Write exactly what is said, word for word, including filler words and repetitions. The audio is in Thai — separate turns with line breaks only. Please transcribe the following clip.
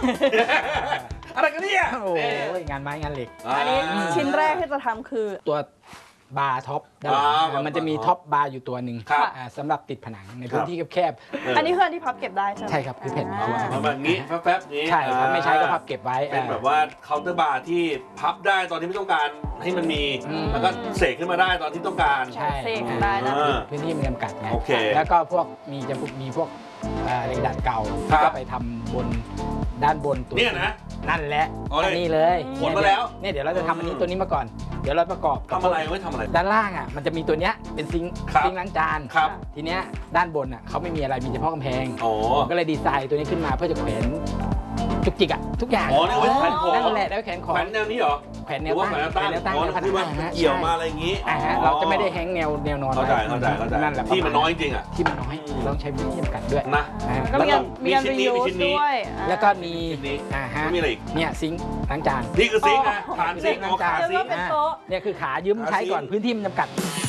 อะไรกันเนี่ย
โอ้ยงานไม้งานเหล็ก
อันนี้ชิ้นแรกที่จะทำคือ
ตัวบาร์ท็อปด้านหลังมันจะมีท็อปบาร์อยู่ตัวหนึ่งสำหรับติดผนังในพื้นที่แคบ
ๆอันนี้คืออันที่พับเก็บได้ใช่ไหม
ใช่ครับคือแผ่น
แบบนี้แป๊บๆนี้
ใช่ครับไม่ใช้ก็พับเก็บไว้
เป็นแบบว่าเคาน์เตอร์บาร์ที่พับได้ตอนที่ไม่ต้องการให้มันมีแล้วก็เสกขึ้นมาได้ตอนที่ต้องการ
ใช่
เสกได้นะ
พื้นที่มันจำกัดไง
แล้
วก็พวกมีจะมีพวกเหล็กดัดเก่าที่ก็ไปทำบนด้านบนตัว
เนี่ยนะ
นั่นแหละอันนี้เลย
ขนมาแล้ว
เนี่ยเดี๋ยวเราจะทำอันนี้ตัวนี้มาก่อนเดี๋ยวเราประกอบ
ทำอะไรไม่ทำอะไร
ด้านล่างอ่ะมันจะมีตัวเนี้ยเป็นซิงค์ซิงค์ล้างจานทีเนี้ยด้านบนอ่ะเขาไม่มีอะไรมีเฉพาะกำแพงก็เลยดีไซน์ตัวนี้ขึ้นมาเพื่อจะแขวนจุกจิกอ่ะทุกอย่าง
อ๋อเนี่ยไว้แขวนของ
นั่นแหละได้แขวนของ
แขวนแนวนี้เหรอ
แขวนแนวตั้งแขวนแนวตั้งแนว
พนังเกี่ยวมาอะไรอย่างงี้
เราจะไม่ได้แฮงแนวแนวนอน
เข้าใจเข้าใจเข้าใจ
นั่นแหละ
ที่มันน้อยจริงอ่ะ
ที่มันน้อยต้องใช้พื้นที่จำกัดด้วย
นะ
ก็มีมีชิ้นนี้มีชิ้นนี้
แล้วก็มี
อ่าฮะมีอะไรอีก
เนี่ยซิงค์ล้างจาน
นี่คือซิงค์นะฐานซิงค์ของขาซิงค์
เนี่ยคือขายืมใช้ก่อนพื้นที่มันจำกัด